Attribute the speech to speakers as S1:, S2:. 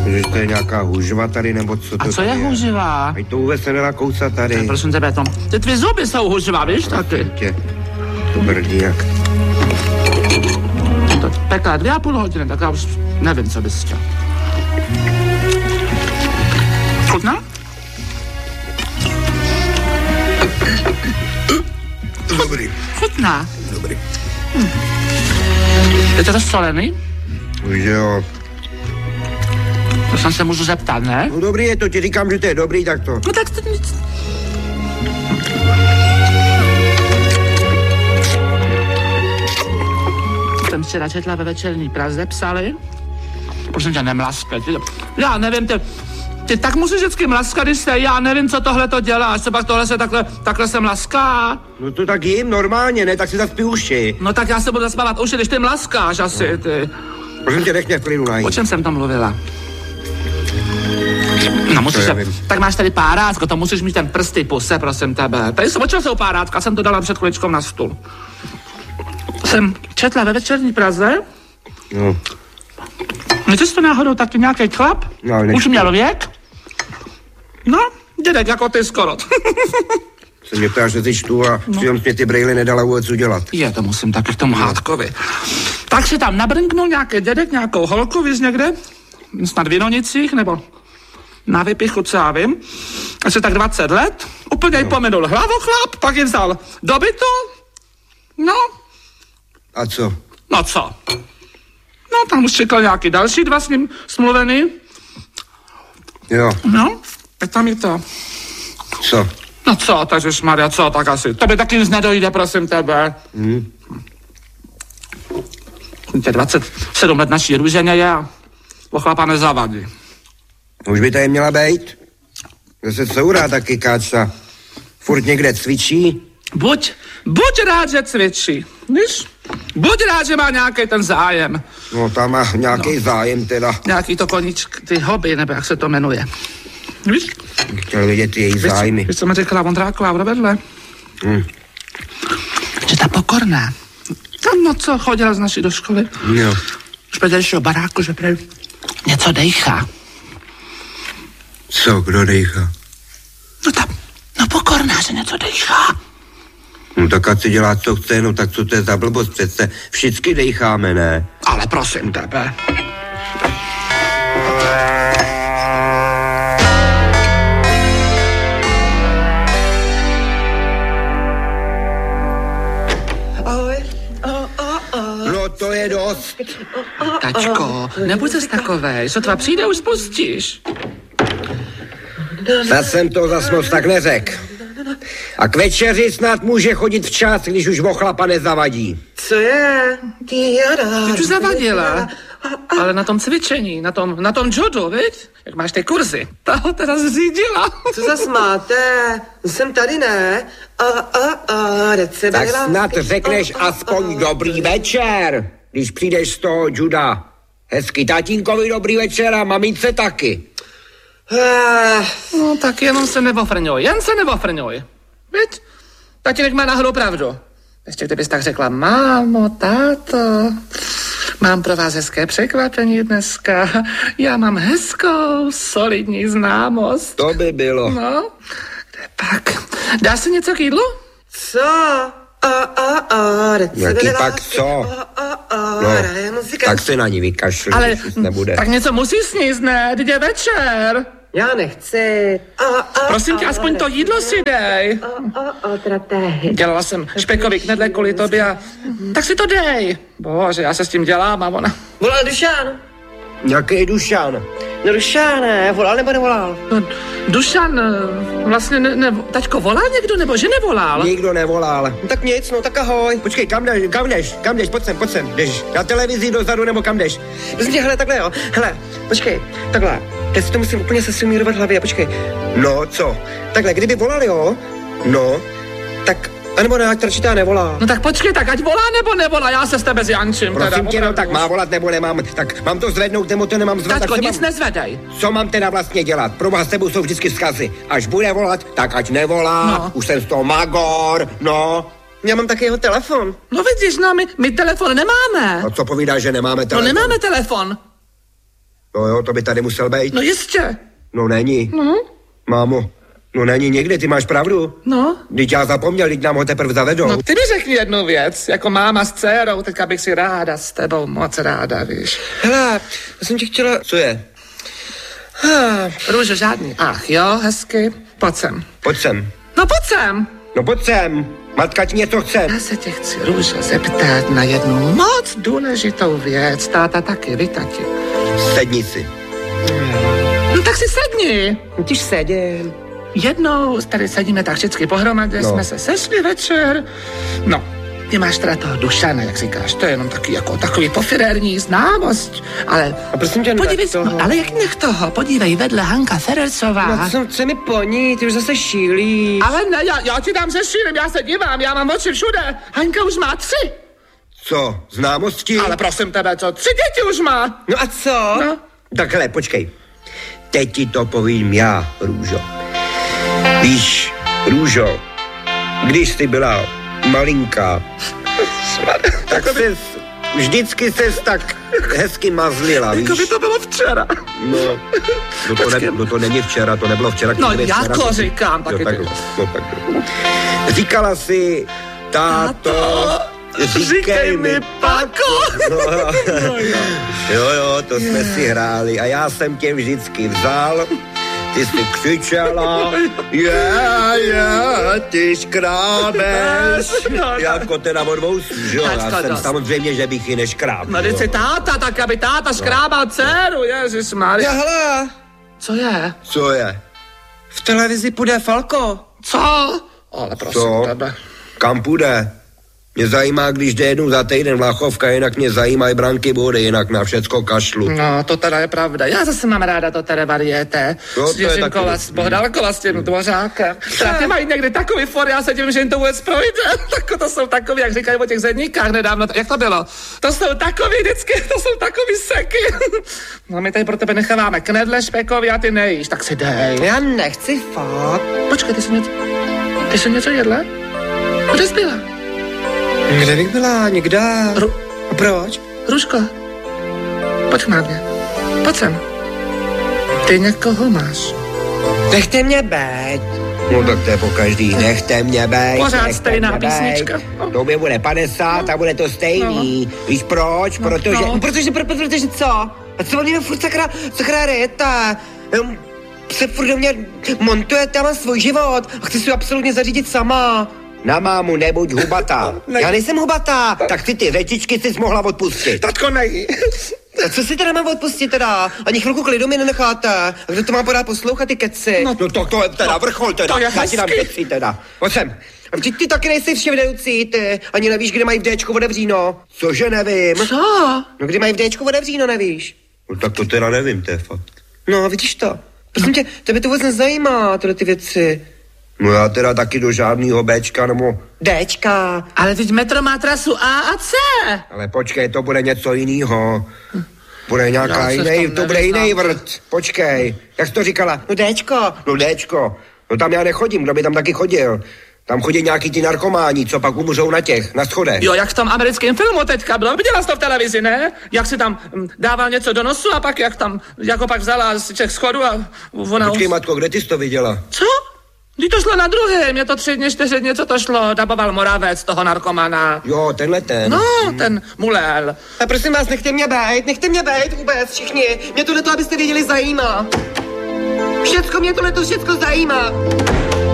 S1: Že to je nějaká hůžva tady, nebo co to?
S2: A co je hůžva?
S1: Ať to vůbec se nedá kousat tady.
S2: Tak prosím tebe, ty tvý zuby jsou hůžva, víš, taky.
S1: To brdí jak.
S2: To pekla 2,5 hodiny, tak já už nevím, co bys chtěl. Chutná?
S1: Dobrý.
S2: Chutná.
S1: Dobrý.
S2: Je to rozsolený?
S1: Už jo.
S2: To jsem se můžu zeptat, ne?
S1: No dobrý je to, ti říkám, že to je dobrý, tak to.
S2: No tak to nic. Jsem včera četla ve Večerní Praze, psali. Prosím tě, nemlaskej. Já nevím, ty tak musíš vždycky mlaskat, když se, já nevím, co tohle to dělá. Až se pak tohle se takhle se mlaská.
S1: No to tak jim normálně, ne? Tak si zaspí uši.
S2: No tak já se budu zaspávat uši, když ty mlaskáš asi, ty.
S1: Prosím tě, nech mě v klidu najít.
S2: O čem jsem tam mluvila? No musíš se, tak máš tady párátko, to musíš mít ten prsty puse, prosím tebe. Tady o čem jsou párátka, jsem to dala před chviličkou na stůl. Jsem četla ve Večerní Praze.
S1: No.
S2: Myslíš to náhodou taky nějaký chlap?
S1: No,
S2: už měl věk? No, dědek jako ty skoro.
S1: Se mě ptáš, že ty čtu a přitom mě ty brejly nedala vůbec udělat.
S2: Je, to musím taky k tomu hádkovi. Tak si tam nabrnknul nějaký dědek, nějakou holku, víš někde? Snad v Jinonicích, nebo na Vypichu, co já vím. Asi tak 20 let. Úplně jí pominul hlavochlap, pak ji vzal do bytu. No.
S1: A co?
S2: No co? No, tam už čekal nějaký další 2 s ním smluvený.
S1: Jo.
S2: No, tak tam je to.
S1: Co?
S2: No co, Maria, co, tak asi. Tebe taky nic nedojde, prosím tebe. Tě 27 let naší růženě je a o chlapa nezavadí.
S1: Už by tady měla být. Zase courá taky káča. Furt někde cvičí.
S2: Buď rád, že cvičí, víš? Buď rád, že má nějaký ten zájem.
S1: No, tam má nějaký zájem teda.
S2: Nějaký to koníčk, ty hobby, nebo jak se to jmenuje. Víš?
S1: Chtěl vidět její zájmy.
S2: Víš, co mi říkala Vondráková vedle? Že ta Pokorná. Tam no co, chodila z naší do školy.
S1: Jo.
S2: Už předělšího baráku, že prej něco dejchá.
S1: Co, kdo dejchá?
S2: No Pokorná, že něco dejchá.
S1: No tak ať si dělá, co chce, no tak co to je za blbost přece. Všichni dejcháme, ne?
S2: Ale prosím tebe.
S1: No to je dost.
S2: Tačko, nebuď zas takovej, sotva přijde, už spustíš.
S1: Zas jsem to zas moc tak neřekl. A k večeři snad může chodit včas, když už o chlapa nezavadí.
S3: Co je?
S2: Ty už zavadila. Ale na tom cvičení, na tom judu, viď? Jak máš ty kurzy. Ta ho teda zřídila.
S3: Co zas máte? Jsem tady, ne?
S1: Tak snad řekneš aspoň dobrý večer, když přijdeš z toho juda. Hezky tatínkovi dobrý večer a mamince taky.
S2: No tak jenom se nevofrňuj, jen se nevofrňuj. Viď? Tatínek má náhodou pravdu. Ještě kdybys tak řekla, mámo, táto, mám pro vás hezké překvapení dneska. Já mám hezkou, solidní známost.
S1: To by bylo.
S2: No, kde pak? Dáš si něco k jídlu?
S3: Co?
S1: Jaký pak co? No, tak se na ní vykašli,
S2: ale
S1: když nebude.
S2: Tak něco musíš sníst, ne? Teď je večer.
S3: Já nechci.
S2: Prosím tě, aspoň to jídlo si dej. Dělala jsem špekový knedle kvůli tobě a tak si to dej. Bože, já se s tím dělám a ona.
S3: Volal Dušan.
S1: Jaký Dušan?
S3: No Dušan, ne, volal nebo nevolal?
S2: No, Dušan, vlastně taťko, volal někdo nebo že nevolal?
S1: Nikdo nevolal.
S3: No, tak nic, no tak ahoj.
S1: Počkej, kam jdeš, pojď sem, jdeš na televizi dozadu nebo kam jdeš?
S3: Prosím tě, hele, takhle jo, hele, počkej, takhle, teď si to musím úplně sesumírovat v hlavě, počkej.
S1: No, co?
S3: Takhle, kdyby volal, jo, no, tak, anebo ne, ať radši nevolá.
S2: No tak počkej, tak ať volá nebo nevolá, já se s tebe zjančím.
S1: Prosím tě, no tak má volat nebo nemám, tak mám to zvednout nebo to nemám zvednout.
S2: Taťko, nic nezvedej.
S1: Co mám teda vlastně dělat? Pro vás s tebou jsou vždycky vzkazy. Až bude volat, tak ať nevolá,
S2: no.
S1: Už jsem z toho magor, no.
S3: Já mám taky jeho telefon.
S2: No vidíš, no my telefon nemáme.
S1: A co povídáš, že nemáme telefon?
S2: No nemáme telefon.
S1: No jo, to by tady musel být.
S2: No jistě.
S1: No není.
S2: No.
S1: Mámo, no není nikdy, ty máš pravdu.
S2: No.
S1: Vždyť já zapomněl, vždyť nám ho teprve zavedou.
S2: No ty mi řekni jednu věc, jako máma s dcerou, teďka bych si ráda s tebou, moc ráda, víš.
S3: Hele, já jsem ti chtěla...
S1: Co je?
S2: Růžo, žádný. Ach jo, hezky, pojď sem.
S1: Pojď sem.
S2: No pojď sem.
S1: No pojď sem. Matka ti něco chce.
S2: Já se tě chci, Růžo, zeptat na jednu moc důležitou věc. Táta taky, vy tati.
S1: Sedni si.
S2: No tak si sedni.
S3: Když sedím.
S2: Jednou tady sedíme tak vždycky pohromadě, jsme se sešli večer. No, ty máš teda toho Dušana, jak říkáš, to je jenom taky jako takový pofirérní známost, ale...
S3: A prosím tě,
S2: podívej,
S3: toho.
S2: No, ale jak nech toho, podívej, vedle Hanka Ferercová.
S3: No co mi po ní, ty už zase šílíš.
S2: Ale ne, já ti tam zešílim, já se dívám, já mám oči všude. Hanka už má 3.
S1: Co, známosti?
S2: Ale prosím tebe, co, 3 děti už má.
S3: No a co?
S2: No.
S1: Tak hele, počkej. Teď ti to povím já, Růžo. Víš, Růžo, když jsi byla malinká, tak vždycky ses tak hezky mazlila, víš?
S2: Jako by to bylo včera.
S1: No to není včera, to nebylo včera.
S2: No
S1: včera,
S2: jako říkám, taky ty.
S1: Tak. Říkala si, táto, říkej mi Pako. Jo, to jsme si hráli a já jsem tě vždycky vzal. Ty jsi křičela, ty škrábeš. Jako teda od vousů, že jo? Já jsem samozřejmě, že bych ji neškrábl.
S2: No, když si táta, tak aby táta škrábal dceru, ježišmarja.
S3: Hele.
S2: Co je?
S3: V televizi půjde Falko.
S2: Co? Ale prosím tebe.
S1: Kam půjde? Mě zajímá, když jde jednou za týden Vlachovka, jinak mě zajímají branky body, jinak na všecko kašlu.
S2: No, to teda je pravda. Já zase mám ráda to tady variété. S Jiřinkova, s Bohdalkova, s tím Dvořákem. Teda ty mají někdy takový for, já se divím, že jim to vůbec projde. Tak to jsou takový, jak říkají o těch zedníkách nedávno. Jak to bylo? To jsou takový vždycky, to jsou takový seky. No, my tady pro tebe necháváme knedle špekový a ty nejíš, tak si dej.
S3: Já nechci fakt.
S2: Počkej, ty jsi něco jedla? Kde jsi byla?
S3: Kde bych byla? Někde. A proč?
S2: Růžko, pojď na mě. Pojď sem. Ty někoho máš.
S3: Nechte mě být.
S1: No tak to je pokaždý. Nechte mě být.
S2: Pořád stejná písnička.
S1: To mě bude 50 a bude to stejný. Víš proč? Protože
S3: co? A co oni furt sakra rejete? Se furt do mě montujete, já mám svůj život a chci si absolutně zařídit sama.
S1: Na mámu nebuď hubatá.
S3: Já nejsem hubatá.
S1: Tak si ty řečičky jsi mohla odpustit.
S2: Tatko, nej.
S3: A co si teda mám odpustit teda? Ani chvilku klidu mi nenecháte. A kdo to má pořád poslouchat, ty keci?
S1: No to je teda vrchol teda.
S2: To je
S1: já ti dám keci teda. Pojď sem.
S3: A vždyť ty taky nejsi vševedoucí, ty. Ani nevíš, kde mají v Dčku otevříno.
S1: Cože nevím?
S2: Co?
S3: No kdy mají v Dčku otevříno, nevíš?
S1: No tak to teda nevím, to je fakt.
S3: No, vidíš to. Prosím tě, tebe to vůbec nezajímá, tyhle ty věci.
S1: No já teda taky do žádnýho Bčka nebo...
S3: Dčka.
S2: Ale teď metro má trasu A a C.
S1: Ale počkej, to bude něco jinýho. Bude nějaká to bude jiný vrt. Počkej, jak jsi to říkala?
S3: No Dčko.
S1: No Dčko. No tam já nechodím, kdo by tam taky chodil. Tam chodí nějaký ty narkománi, co pak umřou na schodech.
S2: Jo, jak v tom americkém filmu teďka bylo. Viděla jsi to v televizi, ne? Jak si tam dával něco do nosu a pak jak tam, jako pak vzala z těch schodů a ona...
S1: Počkej, matko, kde ty jsi to viděla?
S2: Co? Když to šlo na druhém, je to 3 dny, 4 dny, co to šlo, daboval Moravec, toho narkomana.
S1: Jo, tenhle ten.
S2: No, ten mulel.
S3: A prosím vás, nechte mě být vůbec všichni. Mě tohleto, abyste věděli, zajímá. Všecko mě tohleto zajímá.